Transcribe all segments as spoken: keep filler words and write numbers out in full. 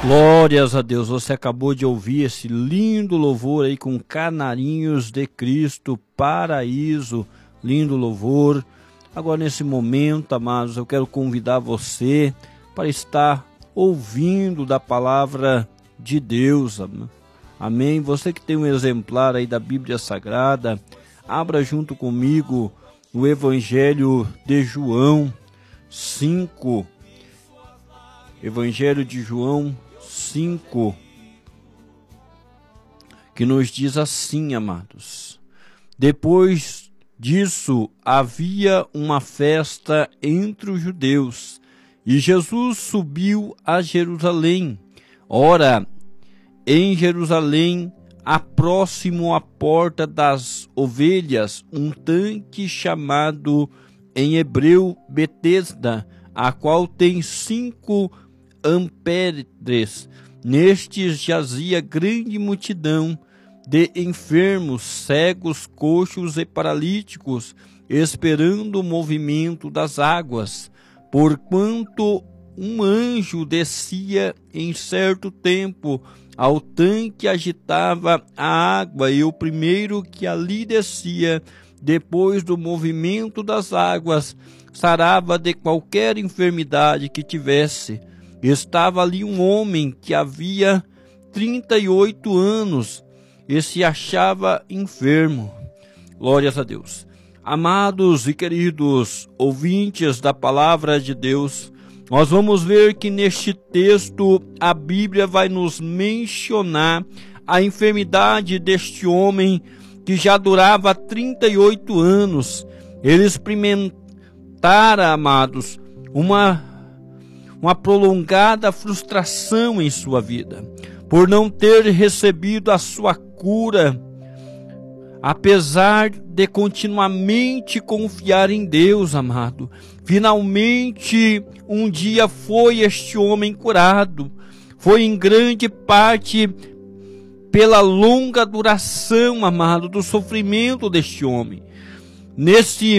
Glórias a Deus, você acabou de ouvir esse lindo louvor aí com Canarinhos de Cristo, Paraíso, lindo louvor. Agora nesse momento, amados, eu quero convidar você para estar ouvindo da palavra de Deus, amém? Você que tem um exemplar aí da Bíblia Sagrada, abra junto comigo o Evangelho de João cinco, Evangelho de João cinco, que nos diz assim, amados: depois disso havia uma festa entre os judeus, e Jesus subiu a Jerusalém. Ora, em Jerusalém, próximo à porta das ovelhas, um tanque chamado em hebreu Betesda, a qual tem cinco ampéritres. Nestes jazia grande multidão de enfermos, cegos, coxos e paralíticos, esperando o movimento das águas, porquanto um anjo descia em certo tempo ao tanque, agitava a água, e o primeiro que ali descia, depois do movimento das águas, sarava de qualquer enfermidade que tivesse. Estava ali um homem que havia trinta e oito anos e se achava enfermo. Glórias a Deus. Amados e queridos ouvintes da palavra de Deus, nós vamos ver que neste texto a Bíblia vai nos mencionar a enfermidade deste homem que já durava trinta e oito anos. Ele experimentara, amados, uma, uma prolongada frustração em sua vida, por não ter recebido a sua cura, apesar de continuamente confiar em Deus, amado. Finalmente, um dia foi este homem curado. Foi em grande parte pela longa duração, amado, do sofrimento deste homem. Nesse,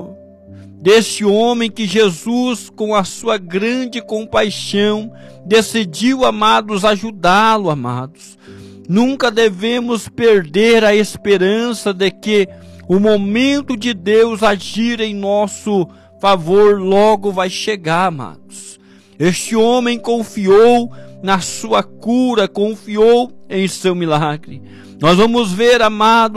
deste homem que Jesus, com a sua grande compaixão, decidiu, amados, ajudá-lo, amados. Nunca devemos perder a esperança de que o momento de Deus agir em nosso favor logo vai chegar, amados. Este homem confiou na sua cura, confiou em seu milagre. Nós vamos ver, amados,